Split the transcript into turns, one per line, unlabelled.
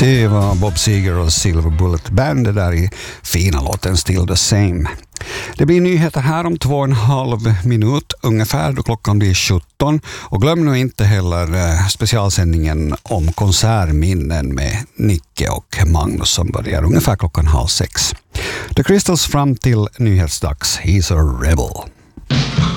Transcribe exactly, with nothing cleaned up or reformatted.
Det var Bob Seger och Silver Bullet Band, det där i fina låten Still the Same. Det blir nyheter här om två och en halv minut ungefär då klockan blir sjutton. Och glöm nu inte heller specialsändningen om konsertminnen med Nicke och Magnus som börjar ungefär klockan halv sex. The Crystals fram till nyhetsdags. He's a rebel.